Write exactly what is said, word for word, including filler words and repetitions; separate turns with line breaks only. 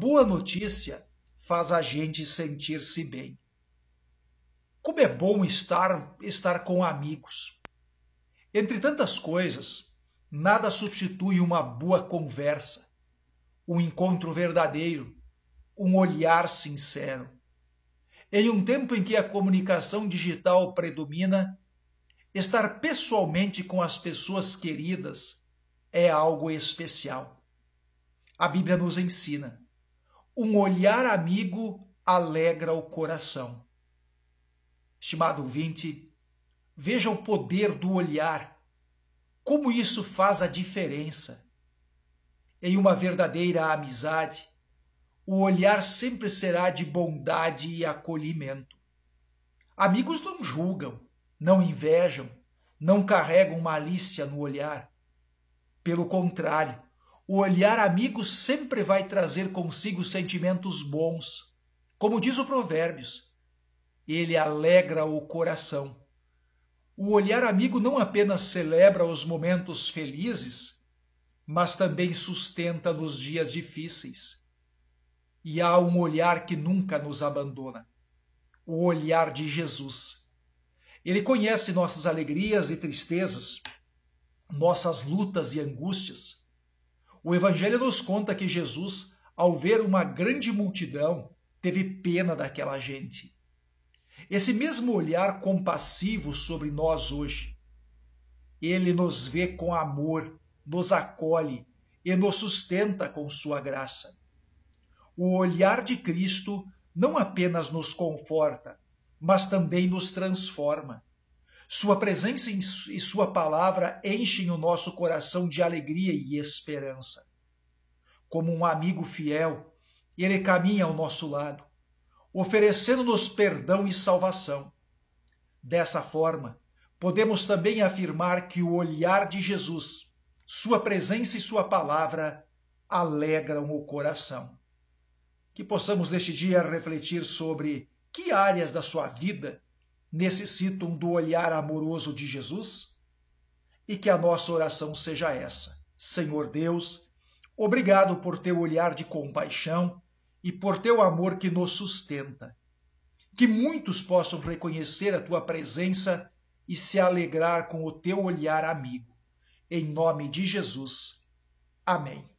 boa notícia faz a gente sentir-se bem. Como é bom estar, estar com amigos. Entre tantas coisas, nada substitui uma boa conversa, um encontro verdadeiro, um olhar sincero. Em um tempo em que a comunicação digital predomina, estar pessoalmente com as pessoas queridas é algo especial. A Bíblia nos ensina: um olhar amigo alegra o coração. Estimado ouvinte, veja o poder do olhar, como isso faz a diferença. Em uma verdadeira amizade, o olhar sempre será de bondade e acolhimento. Amigos não julgam, não invejam, não carregam malícia no olhar. Pelo contrário, o olhar amigo sempre vai trazer consigo sentimentos bons. Como diz o Provérbios, ele alegra o coração. O olhar amigo não apenas celebra os momentos felizes, mas também sustenta nos dias difíceis. E há um olhar que nunca nos abandona, o olhar de Jesus. Ele conhece nossas alegrias e tristezas, nossas lutas e angústias. O Evangelho nos conta que Jesus, ao ver uma grande multidão, teve pena daquela gente. Esse mesmo olhar compassivo sobre nós hoje, ele nos vê com amor, nos acolhe e nos sustenta com sua graça. O olhar de Cristo não apenas nos conforta, mas também nos transforma. Sua presença e sua palavra enchem o nosso coração de alegria e esperança. Como um amigo fiel, ele caminha ao nosso lado, oferecendo-nos perdão e salvação. Dessa forma, podemos também afirmar que o olhar de Jesus, sua presença e sua palavra alegram o coração. Que possamos neste dia refletir sobre que áreas da sua vida necessitam do olhar amoroso de Jesus? E que a nossa oração seja essa: Senhor Deus, obrigado por teu olhar de compaixão e por teu amor que nos sustenta. Que muitos possam reconhecer a tua presença e se alegrar com o teu olhar amigo. Em nome de Jesus. Amém.